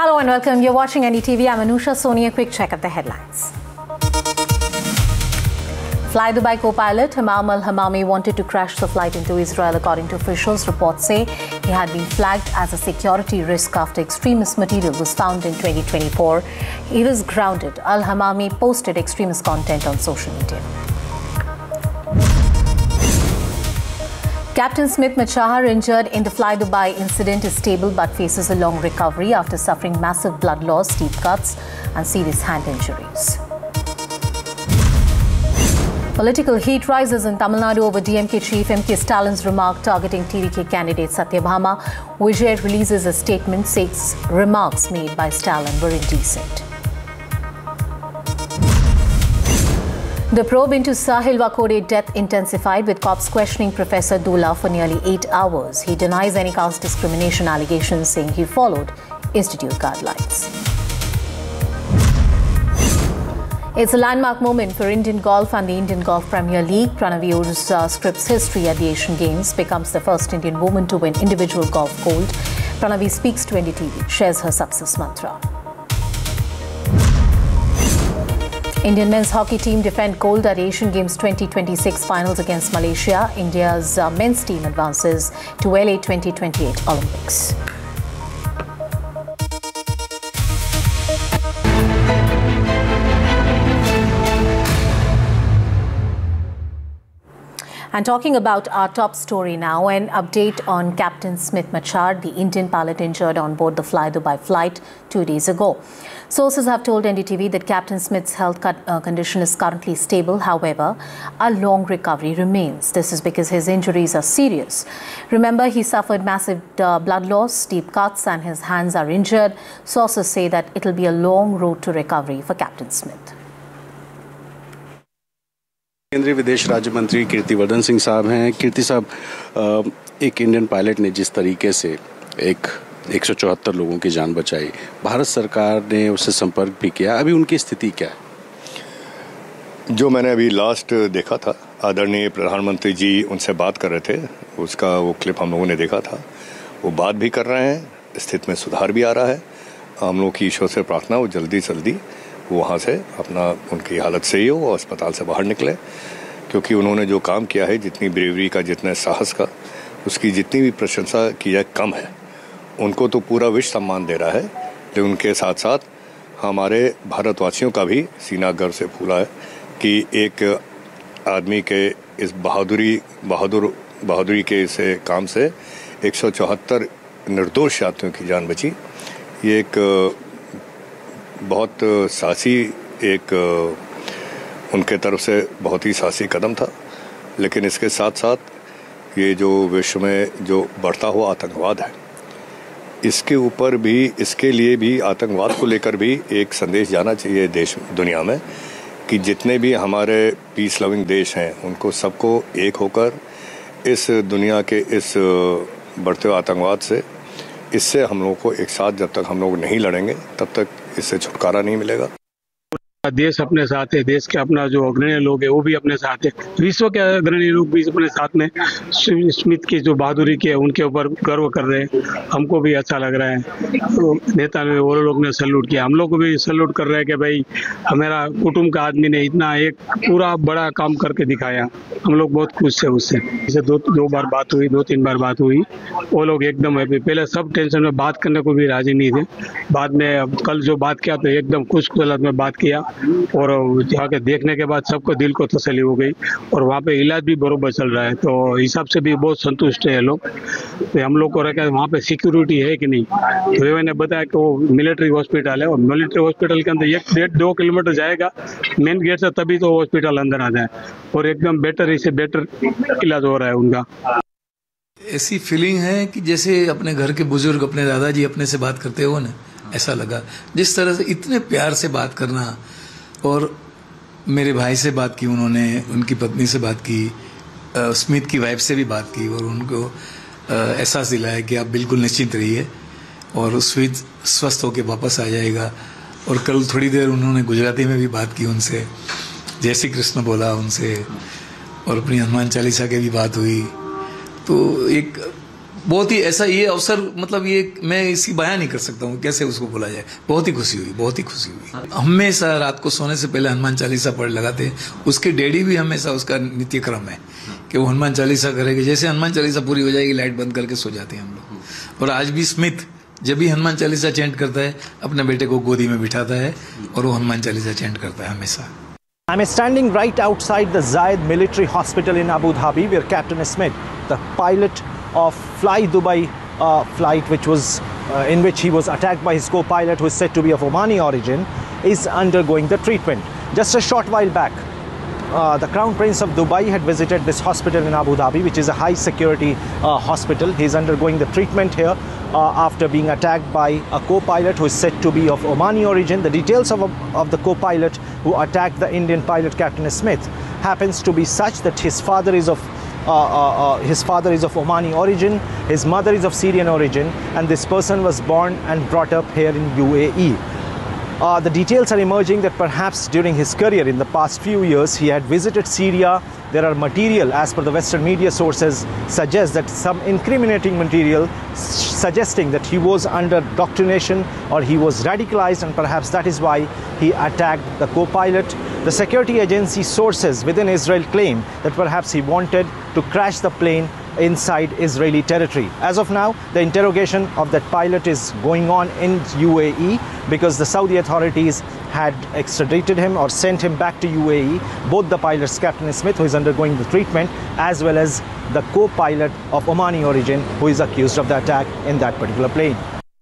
Hello and welcome. You're watching NDTV. I'm Anusha Soni. A quick check at the headlines. Fly Dubai co-pilot Hamam Al-Hamami wanted to crash the flight into Israel. According to officials, reports say he had been flagged as a security risk after extremist material was found in 2024. He was grounded. Al-Hamami posted extremist content on social media. Captain Smith Machar, injured in the Fly Dubai incident, is stable but faces a long recovery after suffering massive blood loss, deep cuts and serious hand injuries. Political heat rises in Tamil Nadu over DMK chief M.K. Stalin's remark targeting TDK candidate Satyabhama. Vijay releases a statement, says remarks made by Stalin were indecent. The probe into Sahil Wakode death intensified, with cops questioning Professor Dula for nearly 8 hours. He denies any caste discrimination allegations, saying he followed institute guidelines. It's a landmark moment for Indian golf and the Indian Golf Premier League. Pranavi Ursa scripts history at the Asian Games, becomes the first Indian woman to win individual golf gold. Pranavi speaks to NDTV, shares her success mantra. Indian men's hockey team defend gold at Asian Games 2026 finals against Malaysia. India's men's team advances to LA 2028 Olympics. And talking about our top story now, an update on Captain Smith Machar, the Indian pilot injured on board the Fly Dubai flight 2 days ago. Sources have told NDTV that Captain Smith's health condition is currently stable. However, a long recovery remains. This is because his injuries are serious. Remember, he suffered massive blood loss, deep cuts, and his hands are injured. Sources say that it will be a long road to recovery for Captain Smith. केंद्रीय विदेश राज्य मंत्री कीर्तिवर्धन सिंह साहब हैं। कीर्ति साहब, एक Indian pilot ने जिस तरीके से 174 लोगों की जान बचाई, भारत सरकार ने उससे संपर्क भी किया, अभी उनकी स्थिति क्या है? जो मैंने अभी लास्ट देखा था, आदरणीय प्रधानमंत्री जी उनसे बात कर रहे थे, उसका वो क्लिप हम लोगों ने देखा था। वो बात भी कर रहे हैं, स्थिति में सुधार भी आ रहा है। हम लोग की ईश्वर से प्रार्थना वो जल्दी जल्दी वहाँ से अपना उनकी हालत सही हो और अस्पताल से बाहर निकले, क्योंकि उन्होंने जो काम किया है, जितनी ब्रेवरी का, जितने साहस का, उसकी जितनी भी प्रशंसा की जाए कम है। उनको तो पूरा विश्व सम्मान दे रहा है, लेकिन उनके साथ साथ हमारे भारतवासियों का भी सीना गर्व से फूला है कि एक आदमी के इस बहादुरी के इस काम से 174 निर्दोष यात्रियों की जान बची। ये एक बहुत साहसी, एक उनके तरफ से बहुत ही साहसी कदम था। लेकिन इसके साथ साथ ये जो विश्व में जो बढ़ता हुआ आतंकवाद है, इसके ऊपर भी, इसके लिए भी, आतंकवाद को लेकर भी एक संदेश जाना चाहिए देश दुनिया में कि जितने भी हमारे पीस लविंग देश हैं, उनको सबको एक होकर इस दुनिया के इस बढ़ते हुए आतंकवाद से, इससे हम लोगों को एक साथ जब तक हम लोग नहीं लड़ेंगे तब तक इससे छुटकारा नहीं मिलेगा। देश अपने साथ है, देश के अपना जो अग्रणी लोग है वो भी अपने साथ है, विश्व के अग्रणी लोग भी अपने साथ में स्मिथ की जो बहादुरी की है उनके ऊपर गर्व कर रहे हैं। हमको भी अच्छा लग रहा है। तो नेता ने वो लोग ने सैल्यूट किया, हम लोग को भी सैल्यूट कर रहे हैं कि भाई हमारा कुटुंब का आदमी ने इतना एक पूरा बड़ा काम करके दिखाया। हम लोग बहुत खुश थे उससे। जैसे दो बार बात हुई, 2-3 बार बात हुई, वो लोग एकदम हैप्पी। पहले सब टेंशन में बात करने को भी राजी नहीं थे, बाद में कल जो बात किया तो एकदम खुश हालत में बात किया और जाके देखने के बाद सबको दिल को तसल्ली हो गई और वहाँ पे इलाज भी बरोबर चल रहा है। तो हिसाब से भी बहुत संतुष्ट है लोग। तो हम लोग को रखा वहाँ पे सिक्योरिटी है कि नहीं, तो मैंने बताया कि वो मिलिट्री हॉस्पिटल है और मिलिट्री हॉस्पिटल के अंदर 1-1.5 किलोमीटर जाएगा मेन गेट से, तभी तो हॉस्पिटल अंदर आ जाए और एकदम बेटर से बेटर इलाज हो रहा है उनका। ऐसी फीलिंग है कि जैसे अपने घर के बुजुर्ग, अपने दादाजी अपने से बात करते हो ना, ऐसा लगा। जिस तरह से इतने प्यार से बात करना, और मेरे भाई से बात की उन्होंने, उनकी पत्नी से बात की, स्मिथ की वाइफ से भी बात की और उनको एहसास दिलाया कि आप बिल्कुल निश्चिंत रहिए और स्मिथ स्वस्थ होकर वापस आ जाएगा। और कल थोड़ी देर उन्होंने गुजराती में भी बात की उनसे, जय श्री कृष्ण बोला उनसे और अपनी हनुमान चालीसा की भी बात हुई। तो एक बहुत ही ऐसा ये अवसर, मतलब ये मैं इसकी बयान नहीं कर सकता हूँ कैसे उसको बोला जाए। बहुत ही खुशी हुई, बहुत ही खुशी हुई। हमेशा रात को सोने से पहले हनुमान चालीसा पढ़ लगाते हैं। उसके डैडी भी हमेशा, उसका नित्य क्रम है कि वो हनुमान चालीसा करेंगे। जैसे हनुमान चालीसा पूरी हो जाएगी, लाइट बंद करके सो जाते हैं हम लोग। और आज भी स्मिथ जब भी हनुमान चालीसा चैंट करता है, अपने बेटे को गोदी में बिठाता है और वो हनुमान चालीसा चैंट करता है हमेशा। I'm standing right outside the Zayed Military Hospital in Abu Dhabi, where Captain Smith, the pilot of Fly Dubai flight, in which he was attacked by his co-pilot, who is said to be of Omani origin, is undergoing the treatment. Just a short while back, the Crown Prince of Dubai had visited this hospital in Abu Dhabi, which is a high security hospital. He is undergoing the treatment here after being attacked by a co-pilot who is said to be of Omani origin. The details of the co-pilot who attacked the Indian pilot Captain Smith happens to be such that his father is of Omani origin, his mother is of Syrian origin, and this person was born and brought up here in UAE. The details are emerging that perhaps during his career in the past few years he had visited Syria. There are material, as per the Western media sources, suggests that some incriminating material suggesting that he was under doctrination or he was radicalized, and perhaps that is why he attacked the co-pilot. The security agency sources within Israel claim that perhaps he wanted to crash the plane inside Israeli territory. As of now, the interrogation of that pilot is going on in UAE because the Saudi authorities had extradited him or sent him back to UAE. Both the pilots, Captain Smith, who is undergoing the treatment, as well as the co-pilot of Omani origin, who is accused of the attack in that particular plane.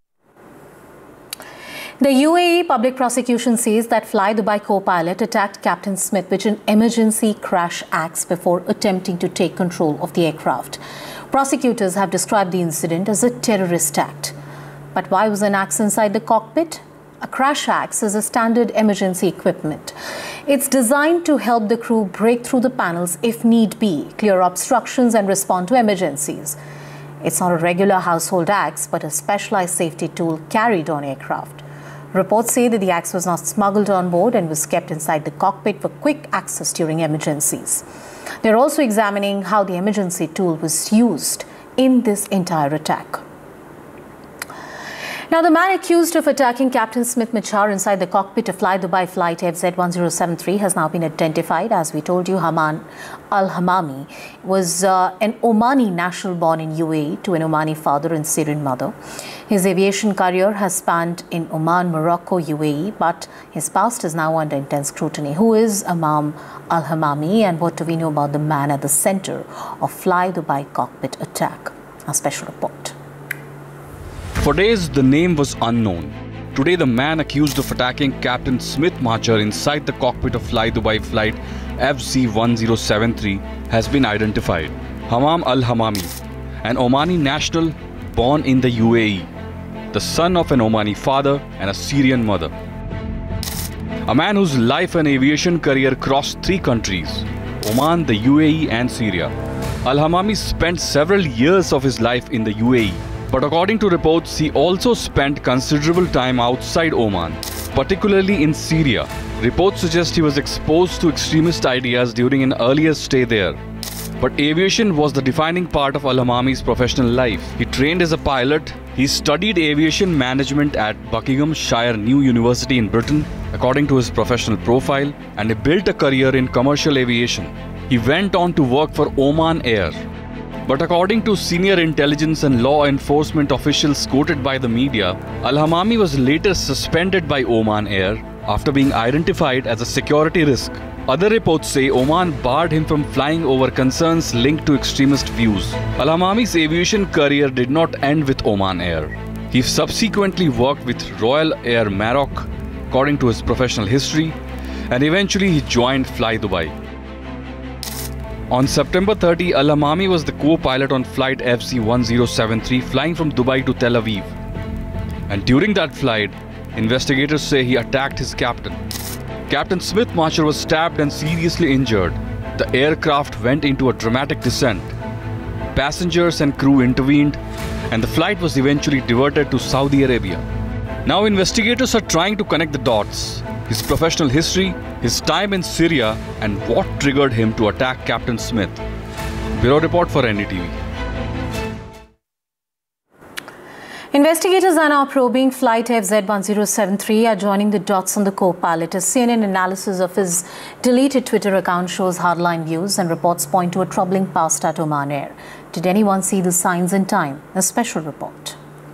The UAE public prosecution says that Fly Dubai co-pilot attacked Captain Smith with an emergency crash axe before attempting to take control of the aircraft. Prosecutors have described the incident as a terrorist act. But why was an axe inside the cockpit? A crash axe is a standard emergency equipment. It's designed to help the crew break through the panels if need be, clear obstructions and respond to emergencies. It's not a regular household axe, but a specialized safety tool carried on aircraft. Reports say that the axe was not smuggled on board and was kept inside the cockpit for quick access during emergencies. They're also examining how the emergency tool was used in this entire attack. Now, the man accused of attacking Captain Smith Machar inside the cockpit of Fly Dubai flight FZ1073 has now been identified. As we told you, Haman Al-Hamami was an Omani national born in UAE to an Omani father and Syrian mother. His aviation career has spanned in Oman, Morocco, UAE, but his past is now under intense scrutiny. Who is Haman Al-Hamami, and what do we know about the man at the center of Fly Dubai cockpit attack? A special report. For days, the name was unknown. Today, the man accused of attacking Captain Smith Machar inside the cockpit of Fly Dubai flight FZ1073 has been identified. Haman Al-Hamami, an Omani national born in the UAE, the son of an Omani father and a Syrian mother. A man whose life and aviation career crossed 3 countries, Oman, the UAE and Syria. Al-Hamami spent several years of his life in the UAE. But according to reports, he also spent considerable time outside Oman, particularly in Syria. Reports suggest he was exposed to extremist ideas during an earlier stay there. But aviation was the defining part of Al-Hamami's professional life. He trained as a pilot. He studied aviation management at Buckinghamshire New University in Britain, according to his professional profile, and he built a career in commercial aviation. He went on to work for Oman Air. But according to senior intelligence and law enforcement officials quoted by the media, Al-Hamami was later suspended by Oman Air after being identified as a security risk. Other reports say Oman barred him from flying over concerns linked to extremist views. Al-Hamami's aviation career did not end with Oman Air. He subsequently worked with Royal Air Maroc, according to his professional history, and eventually he joined Fly Dubai. On September 30, Al-Hamami was the co-pilot on flight FZ1073 flying from Dubai to Tel Aviv. And during that flight, investigators say he attacked his captain. Captain Smith Machar was stabbed and seriously injured. The aircraft went into a dramatic descent. Passengers and crew intervened, and the flight was eventually diverted to Saudi Arabia. Now investigators are trying to connect the dots. His professional history, his time in Syria, and what triggered him to attack Captain Smith. Bureau report for NDTV. Investigators are now probing flight FZ1073 are joining the dots on the co-pilot. A CNN analysis of his deleted Twitter account shows hardline views and reports point to a troubling past at Oman Air. Did anyone see the signs in time? A special report.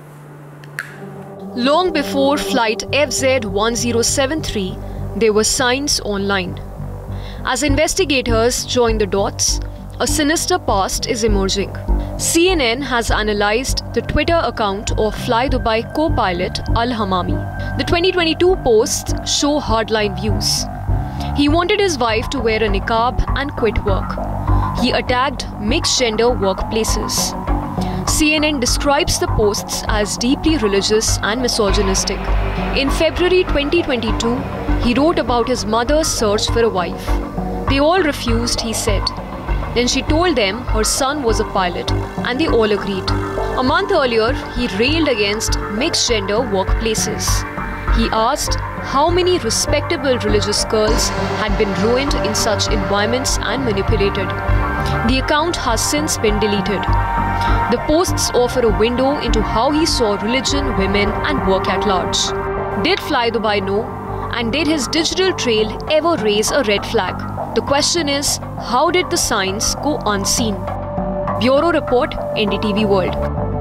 Long before flight FZ1073, there were signs online. As investigators join the dots, a sinister past is emerging. CNN has analyzed the Twitter account of Fly Dubai co-pilot Al-Hamami. The 2022 posts show hardline views. He wanted his wife to wear a niqab and quit work. He attacked mixed-gender workplaces. CNN describes the posts as deeply religious and misogynistic. In February 2022, he wrote about his mother's search for a wife. They all refused, he said. Then she told them her son was a pilot, and they all agreed. A month earlier, he railed against mixed-gender workplaces. He asked how many respectable religious girls had been ruined in such environments and manipulated. The account has since been deleted. The posts offer a window into how he saw religion, women, and work at large. Did Fly Dubai know? And did his digital trail ever raise a red flag? The question is, how did the signs go unseen? Bureau Report, NDTV World.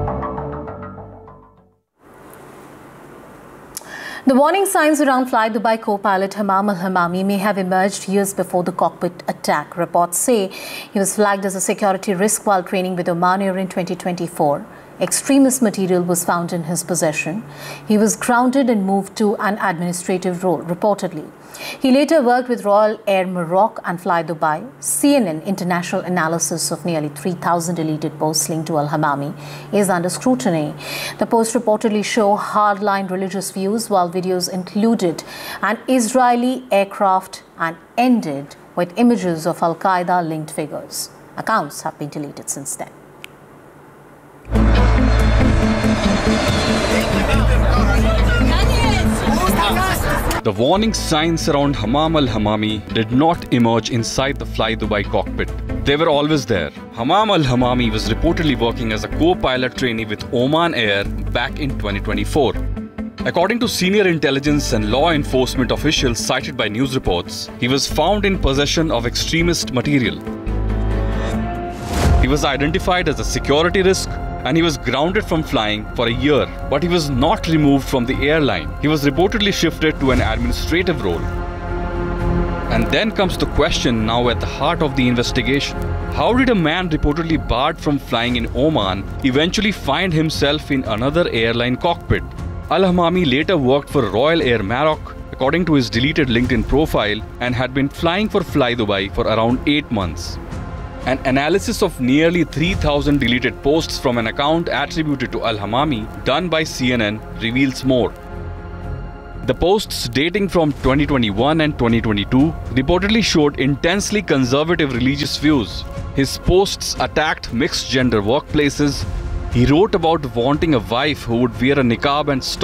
The warning signs around Fly Dubai co-pilot Hamam Al-Hamami may have emerged years before the cockpit attack. Reports say he was flagged as a security risk while training with Oman Air in 2024. Extremist material was found in his possession. He was grounded and moved to an administrative role, reportedly. He later worked with Royal Air Maroc and Fly Dubai. CNN international analysis of nearly 3,000 deleted posts linked to Al-Hamami is under scrutiny. The posts reportedly show hardline religious views, while videos included an Israeli aircraft and ended with images of Al-Qaeda-linked figures. Accounts have been deleted since then. The warning signs around Hamam Al-Hamami did not emerge inside the Fly Dubai cockpit. They were always there. Hamam Al-Hamami was reportedly working as a co-pilot trainee with Oman Air back in 2024. According to senior intelligence and law enforcement officials cited by news reports, he was found in possession of extremist material. He was identified as a security risk, and he was grounded from flying for a year, but he was not removed from the airline. He was reportedly shifted to an administrative role. And then comes the question now at the heart of the investigation. How did a man reportedly barred from flying in Oman eventually find himself in another airline cockpit? Al-Hamami later worked for Royal Air Maroc, according to his deleted LinkedIn profile, and had been flying for Fly Dubai for around 8 months. An analysis of nearly 3,000 deleted posts from an account attributed to Al-Hamami done by CNN reveals more. The posts dating from 2021 and 2022 reportedly showed intensely conservative religious views. His posts attacked mixed-gender workplaces. He wrote about wanting a wife who would wear a niqab and